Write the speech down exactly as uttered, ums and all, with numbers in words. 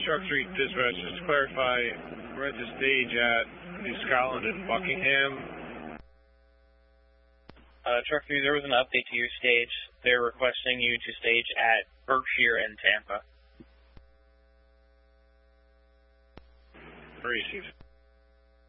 Sharp Street Dispatch, just to clarify, we're at the stage at New Scotland and Buckingham. Uh, Truck three, there was an update to your stage. They're requesting you to stage at Berkshire and Tampa. Received.